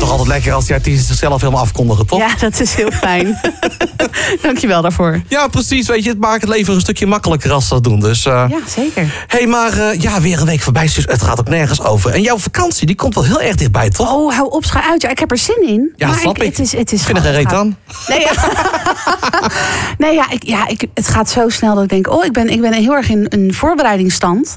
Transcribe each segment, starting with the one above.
toch altijd lekker als die artiesten zichzelf helemaal afkondigen, toch? Ja, dat is heel fijn. Dankjewel daarvoor. Ja, precies. Weet je, het maakt het leven een stukje makkelijker als ze dat doen. Dus, Ja, zeker. Hey, maar weer een week voorbij. Dus het gaat ook nergens over. En jouw vakantie, die komt wel heel erg dichtbij, toch? Oh, hou op, schaar uit. Ja, ik heb er zin in. Ja, maar snap ik. Het is vind er geen reet aan. Nee, het gaat zo snel dat ik denk... ik ben heel erg in een voorbereidingsstand.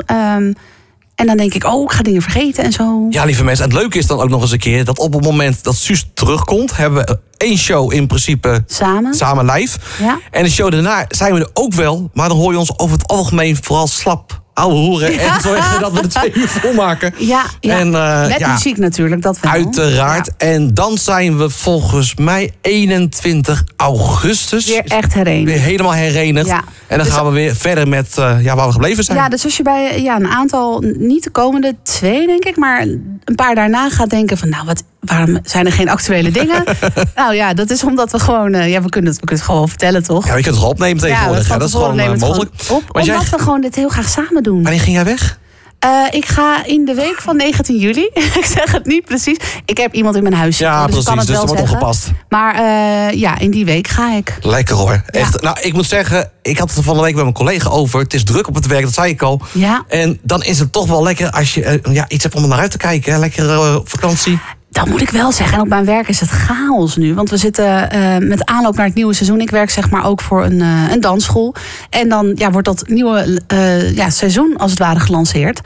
En dan denk ik, ik ga dingen vergeten en zo. Ja, lieve mensen. En het leuke is dan ook nog eens een keer... dat op het moment dat Suus terugkomt... hebben we 1 show in principe samen live. Ja. En de show daarna zijn we er ook wel... maar dan hoor je ons over het algemeen vooral slap ouwe hoeren... Ja. en zorgen dat we de 2 uur volmaken. Ja. En, met muziek natuurlijk, dat wel. Uiteraard. Ja. En dan zijn we volgens mij 21 augustus. Weer echt herenigd. Weer helemaal herenigd. Ja. En dan gaan we weer verder met waar we gebleven zijn. Ja, dus als je bij een aantal, niet de komende 2 denk ik... maar een paar daarna gaat denken van... waarom zijn er geen actuele dingen? Nou ja, dat is omdat we gewoon... we kunnen het gewoon vertellen, toch? Ja, je kunt het gewoon opnemen tegenwoordig. Ja, dat is gewoon mogelijk. Omdat we gewoon dit heel graag samen doen. Wanneer ging jij weg? Ik ga in de week van 19 juli. Ik zeg het niet precies. Ik heb iemand in mijn huis zitten. Ja, dus precies. Ik kan het dus wel dat wordt ongepast. Maar in die week ga ik. Lekker hoor. Echt. Ja. Nou, ik moet zeggen, ik had het van de week met mijn collega over. Het is druk op het werk, dat zei ik al. Ja. En dan is het toch wel lekker als je iets hebt om naar uit te kijken. Hè? Lekker vakantie. Dat moet ik wel zeggen. En op mijn werk is het chaos nu. Want we zitten met aanloop naar het nieuwe seizoen. Ik werk zeg maar ook voor een dansschool. En dan wordt dat nieuwe seizoen als het ware gelanceerd.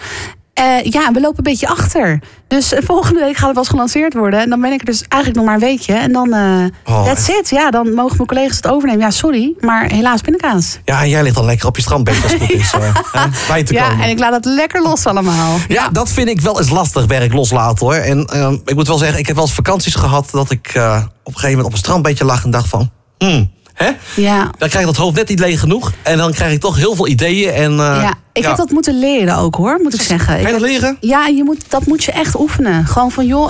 We lopen een beetje achter. Dus volgende week gaat het pas gelanceerd worden. En dan ben ik er dus eigenlijk nog maar een weekje. En dan, that's it. Ja, dan mogen mijn collega's het overnemen. Ja, sorry, maar helaas pindakaas. Ja, en jij ligt dan lekker op je strandbed als het goed is. Bij te komen. Ja, en ik laat het lekker los allemaal. Ja, dat vind ik wel eens lastig, werk loslaten hoor. En ik moet wel zeggen, ik heb wel eens vakanties gehad... dat ik op een gegeven moment op een strandbedje lag en dacht van... Hè? Ja. Dan krijg ik dat hoofd net niet leeg genoeg. En dan krijg ik toch heel veel ideeën. En, ik heb dat moeten leren ook hoor, moet ik zeggen. Kan je dat leren? Ja, dat moet je echt oefenen. Gewoon van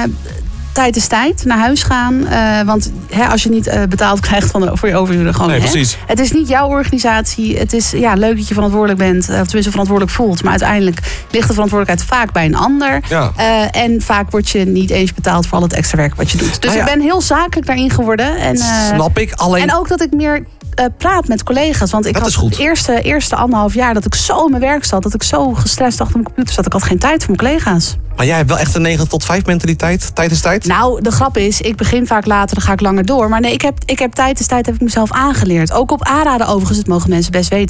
tijd is tijd, naar huis gaan. Want als je niet betaald krijgt voor je overuren. Gewoon, precies. Het is niet jouw organisatie. Het is leuk dat je verantwoordelijk bent. Of tenminste verantwoordelijk voelt. Maar uiteindelijk ligt de verantwoordelijkheid vaak bij een ander. Ja. En vaak word je niet eens betaald voor al het extra werk wat je doet. Dus ik ben heel zakelijk daarin geworden. En, snap ik. Alleen... En ook dat ik meer... praat met collega's. Want ik had het eerste 1,5 jaar dat ik zo in mijn werk zat. Dat ik zo gestrest achter mijn computer zat. Ik had geen tijd voor mijn collega's. Maar jij hebt wel echt een 9 tot 5 mentaliteit. Tijd is tijd. Nou, de grap is, ik begin vaak later, dan ga ik langer door. Maar nee, ik heb tijd is tijd, heb ik mezelf aangeleerd. Ook op aanraden overigens, het mogen mensen best weten.